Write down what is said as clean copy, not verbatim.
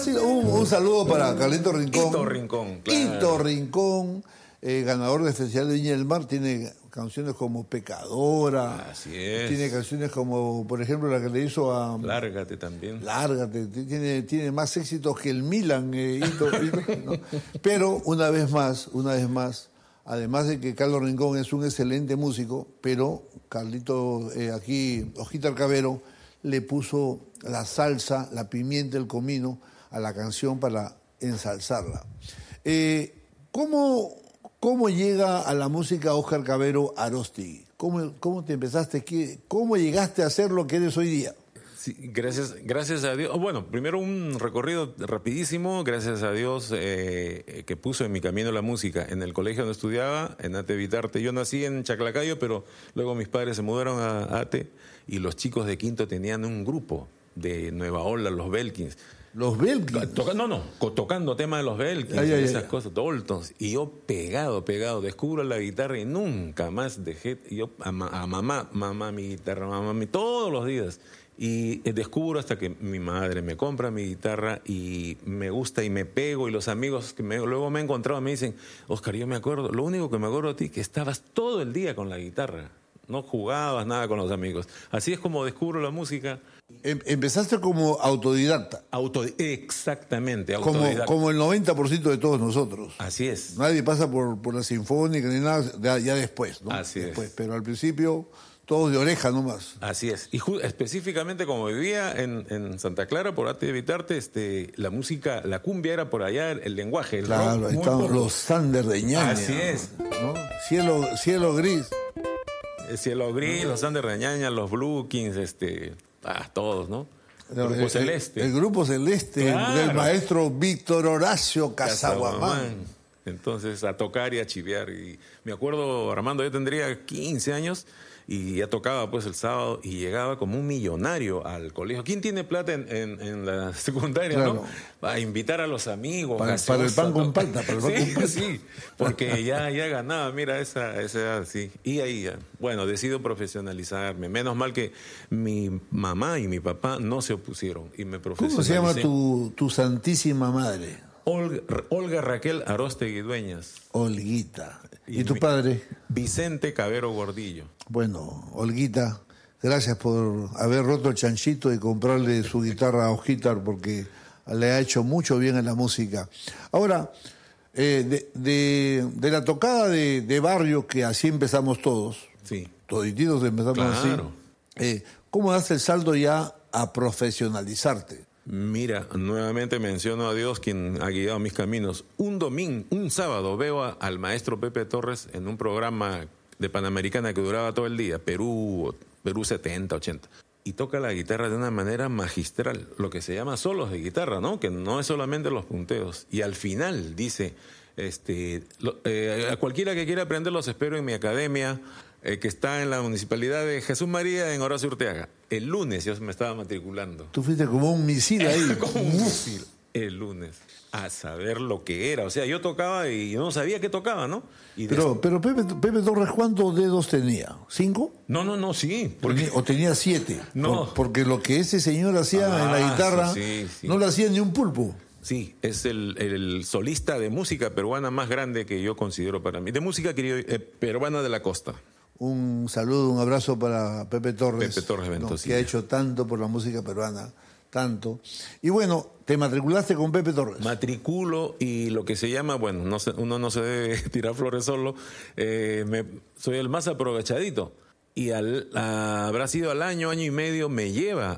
Sí, un saludo para Carlito Rincón. Hito Rincón, claro. Hito Rincón, ganador del Festival de Viña del Mar, tiene canciones como Pecadora. Así es. Tiene canciones como, por ejemplo, la que le hizo a... Lárgate también. Lárgate, tiene más éxitos que el Milan, Hito, ¿no? Pero una vez más, además de que Carlos Rincón es un excelente músico, pero Carlito, aquí, Ojita Arcavero, le puso la salsa, la pimienta, el comino a la canción para ensalzarla. ¿Cómo llega a la música Óscar Cavero Aróstegui? ¿Cómo te empezaste? ¿Cómo llegaste a ser lo que eres hoy día? Sí, gracias a Dios. Bueno, primero un recorrido rapidísimo, gracias a Dios que puso en mi camino la música. En el colegio donde estudiaba, en Ate Vitarte, yo nací en Chaclacayo, pero luego mis padres se mudaron a Ate y los chicos de quinto tenían un grupo de Nueva Ola, los Belkins. ¿Los Belkins? Tocando temas de los Belkins, esas cosas, Daltons. Y yo pegado, descubro la guitarra y nunca más dejé. Yo a mamá, mi guitarra, todos los días. Y descubro hasta que mi madre me compra mi guitarra y me gusta y me pego. Y los amigos que luego me he encontrado me dicen: Óscar, yo me acuerdo, lo único que me acuerdo de ti, que estabas todo el día con la guitarra. No jugabas nada con los amigos. Así es como descubro la música. Empezaste como autodidacta. Exactamente, autodidacta. Como el 90% de todos nosotros. Así es. Nadie pasa por la sinfónica ni nada, ya después, ¿no? Así después, es. Pero al principio, todos de oreja nomás. Así es. Y específicamente como vivía en Santa Clara, por Ate Vitarte, la música, la cumbia era por allá, el lenguaje. Claro, ahí estaban los Thunder de Ñaña. Así es. ¿No? Cielo gris. El Cielo Gris, los Thunder de Ñaña, los Blue Kings, todos, ¿no? El Grupo Celeste. El Grupo Celeste, claro. Del maestro Víctor Horacio Casaguamán. Entonces, a tocar y a chivear. Y me acuerdo, Armando, yo tendría 15 años y ya tocaba pues el sábado y llegaba como un millonario al colegio. ¿Quién tiene plata en la secundaria, claro, no? A invitar a los amigos. Para el pan con palta. Sí, porque ya ganaba, mira, esa edad, sí. Y ahí ya, bueno, decido profesionalizarme. Menos mal que mi mamá y mi papá no se opusieron y me profesionalicé. ¿Cómo se llama tu santísima madre? Olga Raquel Aróstegui Dueñas. Olguita. ¿Y tu padre? Vicente Cavero Gordillo. Bueno, Olguita, gracias por haber roto el chanchito y comprarle su guitarra a Ojitar, porque le ha hecho mucho bien a la música. Ahora, de la tocada de barrio, que así empezamos todos, sí, todititos empezamos, claro, así, ¿cómo das el salto ya a profesionalizarte? Mira, nuevamente menciono a Dios, quien ha guiado mis caminos. Un sábado veo al maestro Pepe Torres en un programa de Panamericana que duraba todo el día, Perú 70, 80. Y toca la guitarra de una manera magistral, lo que se llama solos de guitarra, ¿no? Que no es solamente los punteos. Y al final dice, a cualquiera que quiera aprender los espero en mi academia, que está en la municipalidad de Jesús María, en Horacio Urteaga. El lunes yo me estaba matriculando. Tú fuiste como un misil ahí. Como un misil. El lunes. A saber lo que era. O sea, yo tocaba y yo no sabía qué tocaba, ¿no? Pero Pepe Torres, ¿cuántos dedos tenía? ¿5? No, sí. ¿O tenía 7? No. Porque lo que ese señor hacía en la guitarra, sí. No lo hacía ni un pulpo. Sí, es el solista de música peruana más grande que yo considero para mí. De música peruana de la costa. Un saludo, un abrazo para Pepe Torres. Pepe Torres Ventos, que ha hecho tanto por la música peruana, tanto. Y bueno, te matriculaste con Pepe Torres. Matriculo y lo que se llama, bueno, uno no se debe tirar flores solo, soy el más aprovechadito. Y habrá sido al año y medio, me lleva